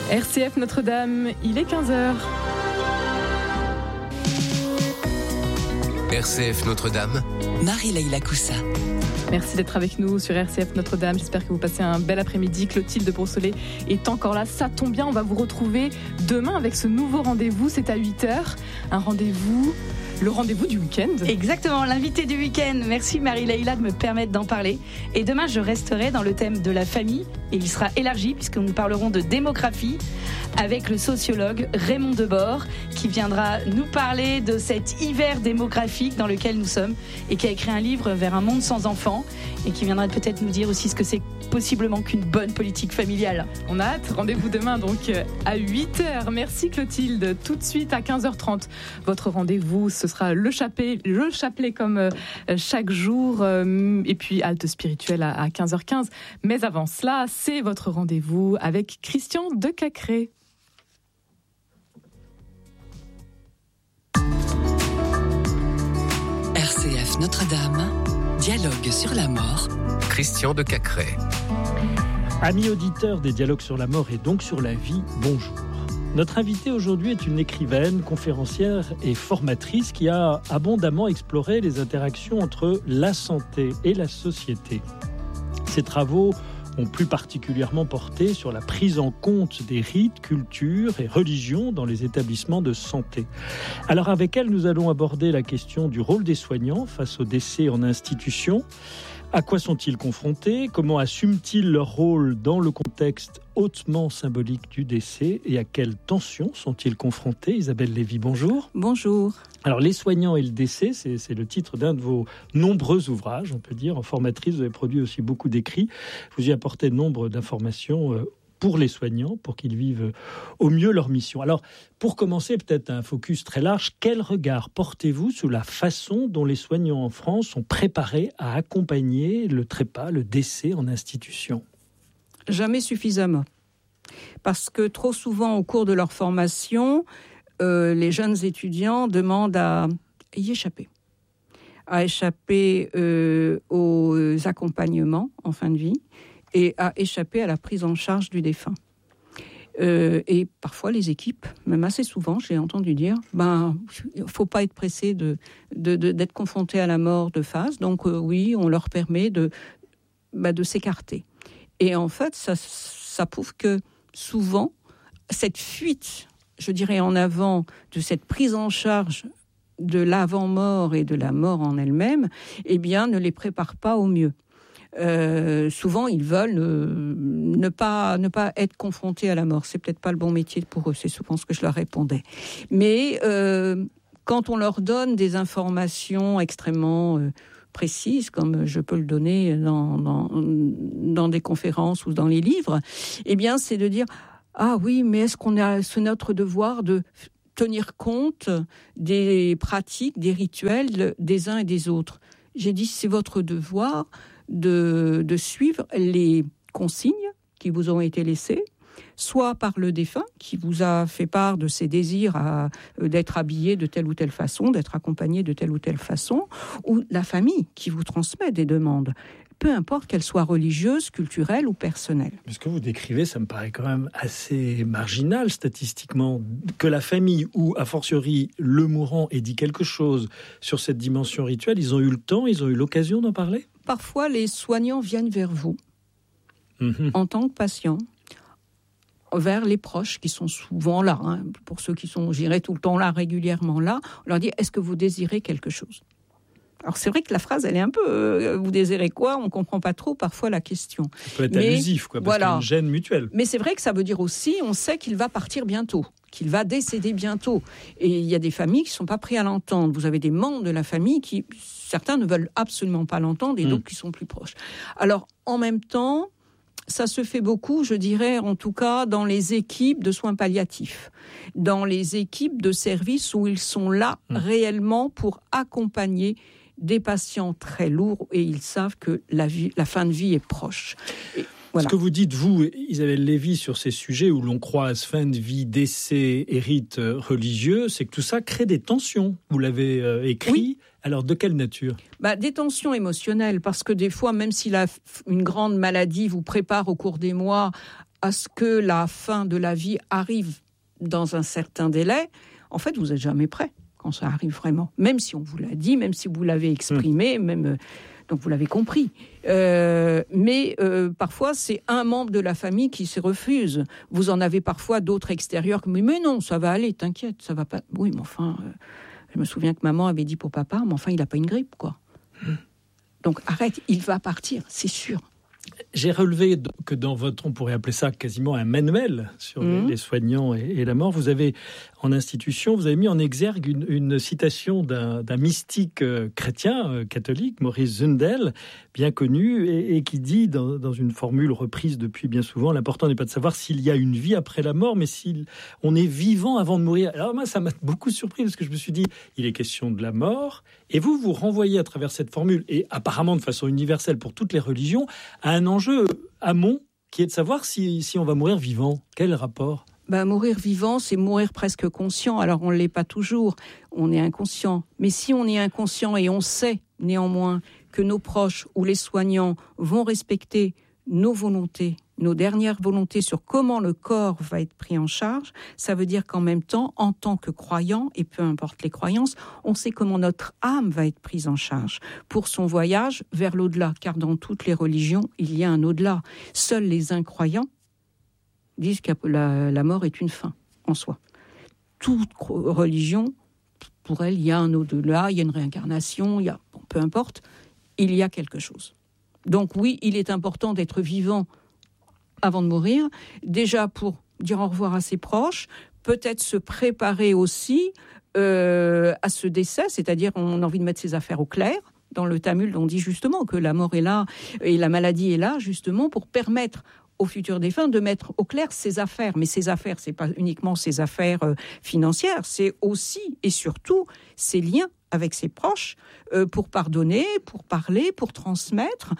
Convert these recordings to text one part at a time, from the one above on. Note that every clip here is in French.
RCF Notre-Dame, il est 15h. RCF Notre-Dame, Marie-Leïla Coussa. Merci d'être avec nous sur RCF Notre-Dame. J'espère que vous passez un bel après-midi. Clotilde Brossolet est encore là. Ça tombe bien, on va vous retrouver demain avec ce nouveau rendez-vous. C'est à 8h. Un rendez-vous... Le rendez-vous du week-end. Exactement, l'invité du week-end. Merci Marie-Leïla de me permettre d'en parler. Et demain, je resterai dans le thème de la famille. Et il sera élargi puisque nous parlerons de démographie avec le sociologue Raymond Debord qui viendra nous parler de cet hiver démographique dans lequel nous sommes et qui a écrit un livre Vers un monde sans enfants et qui viendra peut-être nous dire aussi ce que c'est possiblement qu'une bonne politique familiale. On a hâte. Rendez-vous demain donc à 8h. Merci Clotilde. Tout de suite à 15h30. Votre rendez-vous, ce sera le chapelet comme chaque jour. Et puis halte spirituelle à 15h15. Mais avant cela, c'est votre rendez-vous avec Christian de Cacré. RCF Notre-Dame, dialogue sur la mort. Christian de Cacré. Amis auditeurs des dialogues sur la mort et donc sur la vie, bonjour. Notre invitée aujourd'hui est une écrivaine, conférencière et formatrice qui a abondamment exploré les interactions entre la santé et la société. Ses travaux ont plus particulièrement porté sur la prise en compte des rites, cultures et religions dans les établissements de santé. Alors avec elle, nous allons aborder la question du rôle des soignants face au décès en institution. À quoi sont-ils confrontés ? Comment assument-ils leur rôle dans le contexte hautement symbolique du décès ? Et à quelles tensions sont-ils confrontés ? Isabelle Lévy, bonjour. Bonjour. Alors, Les soignants et le décès, c'est le titre d'un de vos nombreux ouvrages, on peut dire. En formatrice, vous avez produit aussi beaucoup d'écrits. Vous y apportez nombre d'informations pour les soignants, pour qu'ils vivent au mieux leur mission. Alors, pour commencer, peut-être un focus très large, quel regard portez-vous sur la façon dont les soignants en France sont préparés à accompagner le trépas, le décès en institution ? Jamais suffisamment. Parce que trop souvent, au cours de leur formation, les jeunes étudiants demandent à y échapper. À échapper aux accompagnements en fin de vie, et à échapper à la prise en charge du défunt. Et parfois, les équipes, même assez souvent, j'ai entendu dire, il ne faut pas être pressé d'être confronté à la mort de face. Donc oui, on leur permet de s'écarter. Et en fait, ça prouve que souvent, cette fuite, je dirais en avant, de cette prise en charge de l'avant-mort et de la mort en elle-même, eh bien, ne les prépare pas au mieux. Souvent, ils veulent ne pas être confrontés à la mort. C'est peut-être pas le bon métier pour eux. C'est souvent ce que je leur répondais. Mais quand on leur donne des informations extrêmement précises, comme je peux le donner dans des conférences ou dans les livres, eh bien, c'est de dire ah oui, mais est-ce qu'on a notre devoir de tenir compte des pratiques, des rituels des uns et des autres. J'ai dit c'est votre devoir de suivre les consignes qui vous ont été laissées, soit par le défunt qui vous a fait part de ses désirs d'être habillé de telle ou telle façon, d'être accompagné de telle ou telle façon, ou la famille qui vous transmet des demandes, peu importe qu'elles soient religieuses, culturelles ou personnelles. Ce que vous décrivez, ça me paraît quand même assez marginal statistiquement, que la famille ou, a fortiori, le mourant ait dit quelque chose sur cette dimension rituelle. Ils ont eu le temps, ils ont eu l'occasion d'en parler ? Parfois, les soignants viennent vers vous, en tant que patients, vers les proches qui sont souvent là. Pour ceux qui sont, j'irai tout le temps là, régulièrement là, on leur dit « Est-ce que vous désirez quelque chose ?» Alors c'est vrai que la phrase, elle est un peu vous désirez quoi ? On ne comprend pas trop parfois la question. Ça peut être allusif, parce qu'il y a une gêne mutuelle. Mais c'est vrai que ça veut dire aussi, on sait qu'il va partir bientôt, qu'il va décéder bientôt. Et il y a des familles qui ne sont pas prêts à l'entendre. Vous avez des membres de la famille qui, certains ne veulent absolument pas l'entendre et d'autres qui sont plus proches. Alors en même temps, ça se fait beaucoup, je dirais, en tout cas, dans les équipes de soins palliatifs, dans les équipes de services où ils sont là réellement pour accompagner des patients très lourds et ils savent que la fin de vie est proche. Et voilà. Ce que vous dites, vous, Isabelle Lévy, sur ces sujets où l'on croise fin de vie, décès et rites religieux, c'est que tout ça crée des tensions. Vous l'avez écrit. Oui. Alors, de quelle nature ? Des tensions émotionnelles, parce que des fois, même si une grande maladie vous prépare au cours des mois à ce que la fin de la vie arrive dans un certain délai, en fait, vous n'êtes jamais prêt quand ça arrive vraiment. Même si on vous l'a dit, même si vous l'avez exprimé, donc vous l'avez compris. Mais parfois, c'est un membre de la famille qui se refuse. Vous en avez parfois d'autres extérieurs qui disent « Mais non, ça va aller, t'inquiète, ça va pas... » Oui, mais enfin, je me souviens que maman avait dit pour papa « Mais enfin, il n'a pas une grippe, quoi. » Donc arrête, il va partir, c'est sûr. J'ai relevé que dans votre, on pourrait appeler ça quasiment un manuel sur les soignants et la mort, vous avez, en institution, vous avez mis en exergue une citation d'un mystique chrétien, catholique, Maurice Zundel, bien connu, et qui dit, dans une formule reprise depuis bien souvent, l'important n'est pas de savoir s'il y a une vie après la mort, mais si on est vivant avant de mourir. Alors moi, ça m'a beaucoup surpris, parce que je me suis dit, il est question de la mort, et vous renvoyez à travers cette formule, et apparemment de façon universelle pour toutes les religions, à un enjeu amont qui est de savoir si on va mourir vivant. Quel rapport ? Mourir vivant, c'est mourir presque conscient. Alors on ne l'est pas toujours, on est inconscient. Mais si on est inconscient et on sait néanmoins que nos proches ou les soignants vont respecter nos volontés, nos dernières volontés sur comment le corps va être pris en charge, ça veut dire qu'en même temps, en tant que croyant, et peu importe les croyances, on sait comment notre âme va être prise en charge pour son voyage vers l'au-delà, car dans toutes les religions, il y a un au-delà. Seuls les incroyants disent que la mort est une fin en soi. Toute religion, pour elle, il y a un au-delà, il y a une réincarnation, peu importe, il y a quelque chose. Donc oui, il est important d'être vivant avant de mourir, déjà pour dire au revoir à ses proches, peut-être se préparer aussi à ce décès, c'est-à-dire on a envie de mettre ses affaires au clair. Dans le Talmud, on dit justement que la mort est là et la maladie est là justement pour permettre aux futurs défunts de mettre au clair ses affaires. Mais ses affaires, c'est pas uniquement ses affaires financières, c'est aussi et surtout ses liens avec ses proches pour pardonner, pour parler, pour transmettre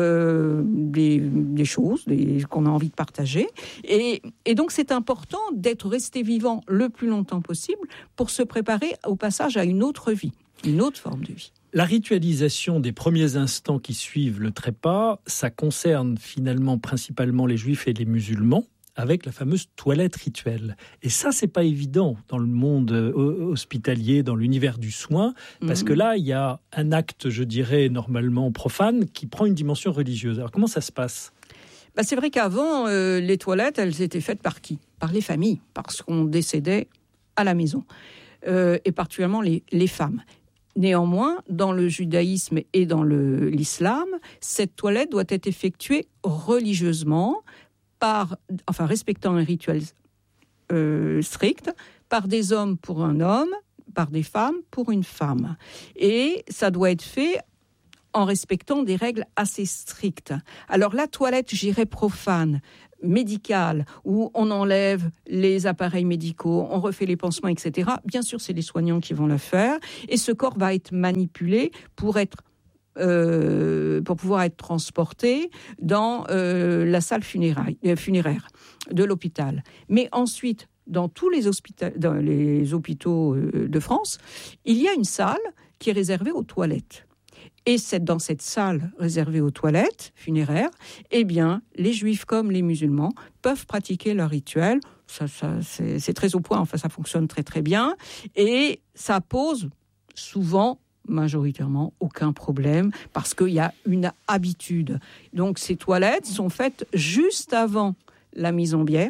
des choses qu'on a envie de partager. Et donc, c'est important d'être resté vivant le plus longtemps possible pour se préparer au passage à une autre vie, une autre forme de vie. La ritualisation des premiers instants qui suivent le trépas, ça concerne finalement principalement les juifs et les musulmans, avec la fameuse toilette rituelle. Et ça, c'est pas évident dans le monde hospitalier, dans l'univers du soin, parce que là, il y a un acte, je dirais, normalement profane, qui prend une dimension religieuse. Alors, comment ça se passe ? C'est vrai qu'avant, les toilettes, elles étaient faites par qui ? Par les familles, parce qu'on décédait à la maison, et particulièrement les femmes. Néanmoins, dans le judaïsme et dans l'islam, cette toilette doit être effectuée religieusement, respectant un rituel strict, par des hommes pour un homme, par des femmes pour une femme. Et ça doit être fait en respectant des règles assez strictes. Alors la toilette, j'irais profane, médicale, où on enlève les appareils médicaux, on refait les pansements, etc. Bien sûr, c'est les soignants qui vont le faire. Et ce corps va être manipulé pour pouvoir être transporté dans la salle funéraire de l'hôpital. Mais ensuite, dans tous les hôpitaux de France, il y a une salle qui est réservée aux toilettes. Et c'est dans cette salle réservée aux toilettes funéraires, les juifs comme les musulmans peuvent pratiquer leur rituel. C'est très au point, enfin ça fonctionne très très bien. Et ça pose souvent, majoritairement, aucun problème parce qu'il y a une habitude. Donc ces toilettes sont faites juste avant la mise en bière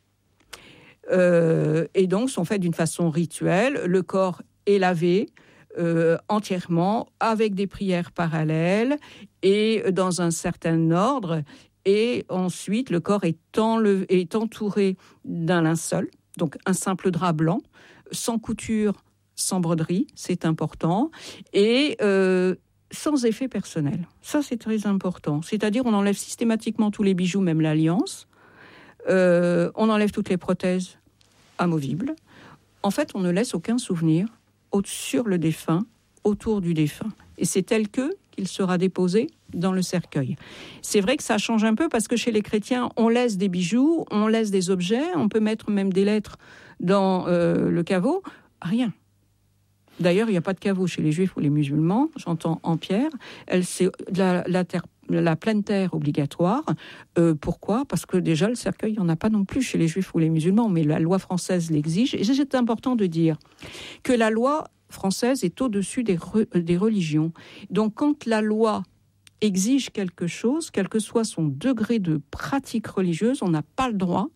et donc sont faites d'une façon rituelle. Le corps est lavé entièrement avec des prières parallèles et dans un certain ordre. Et ensuite, le corps est entouré d'un linceul, donc un simple drap blanc, sans couture, sans broderie, c'est important, et sans effet personnel. Ça, c'est très important. C'est-à-dire, on enlève systématiquement tous les bijoux, même l'alliance. On enlève toutes les prothèses amovibles. En fait, on ne laisse aucun souvenir sur le défunt, autour du défunt. Et c'est tel qu'il sera déposé dans le cercueil. C'est vrai que ça change un peu parce que chez les chrétiens, on laisse des bijoux, on laisse des objets, on peut mettre même des lettres dans le caveau. Rien. D'ailleurs, il n'y a pas de caveau chez les juifs ou les musulmans, j'entends en pierre. C'est de la terre la pleine terre obligatoire. Pourquoi ? Parce que déjà, le cercueil, il n'y en a pas non plus chez les juifs ou les musulmans, mais la loi française l'exige. Et c'est important de dire que la loi française est au-dessus des religions. Donc, quand la loi exige quelque chose, quel que soit son degré de pratique religieuse, on n'a pas le droit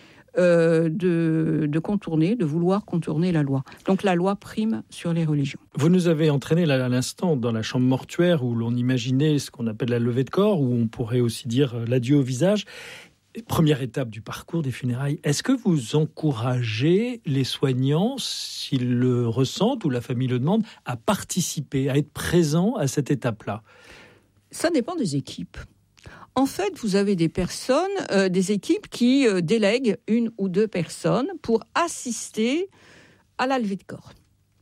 de vouloir contourner la loi. Donc la loi prime sur les religions. Vous nous avez entraîné là, à l'instant dans la chambre mortuaire où l'on imaginait ce qu'on appelle la levée de corps, où on pourrait aussi dire l'adieu au visage. Première étape du parcours des funérailles. Est-ce que vous encouragez les soignants, s'ils le ressentent ou la famille le demande, à participer, à être présents à cette étape-là ? Ça dépend des équipes. En fait, vous avez des personnes, des équipes qui délèguent 1 ou 2 personnes pour assister à la levée de corps.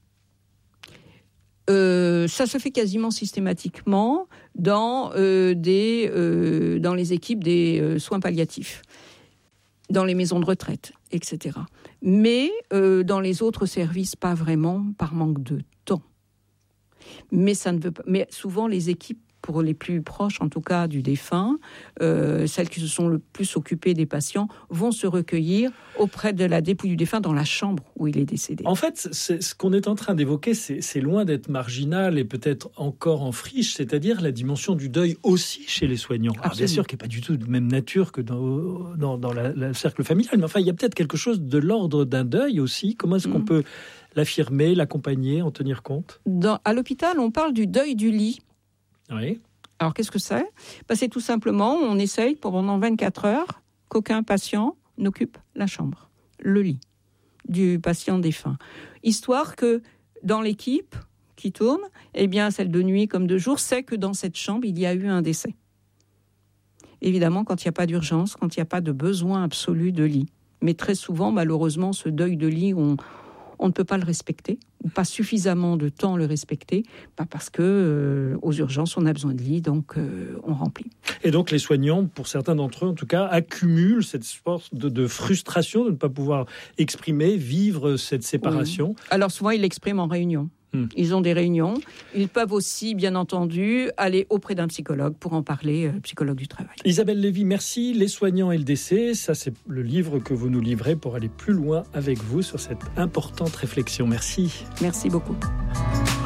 Ça se fait quasiment systématiquement dans les équipes des soins palliatifs, dans les maisons de retraite, etc. Mais dans les autres services, pas vraiment, par manque de temps. Mais souvent, les équipes, pour les plus proches, en tout cas, du défunt, celles qui se sont le plus occupées des patients, vont se recueillir auprès de la dépouille du défunt dans la chambre où il est décédé. En fait, ce qu'on est en train d'évoquer, c'est loin d'être marginal et peut-être encore en friche, c'est-à-dire la dimension du deuil aussi chez les soignants. Alors, bien sûr, qui n'est pas du tout de même nature que dans le cercle familial, mais enfin, il y a peut-être quelque chose de l'ordre d'un deuil aussi. Comment est-ce qu'on peut l'affirmer, l'accompagner, en tenir compte ? À l'hôpital, on parle du deuil du lit. Oui. Alors, qu'est-ce que c'est ? C'est tout simplement, on essaye pendant 24 heures qu'aucun patient n'occupe la chambre, le lit du patient défunt. Histoire que dans l'équipe qui tourne, celle de nuit comme de jour, sait que dans cette chambre, il y a eu un décès. Évidemment, quand il n'y a pas d'urgence, quand il n'y a pas de besoin absolu de lit. Mais très souvent, malheureusement, ce deuil de lit, on ne peut pas le respecter, ou pas suffisamment de temps le respecter, parce que aux urgences, on a besoin de lit, donc on remplit. Et donc les soignants, pour certains d'entre eux en tout cas, accumulent cette sorte de frustration de ne pas pouvoir exprimer, vivre cette séparation. Oui. Alors souvent, ils l'expriment en réunion. Ils ont des réunions. Ils peuvent aussi, bien entendu, aller auprès d'un psychologue pour en parler, psychologue du travail. Isabelle Lévy, merci. Les soignants et le décès, ça c'est le livre que vous nous livrez pour aller plus loin avec vous sur cette importante réflexion. Merci. Merci beaucoup.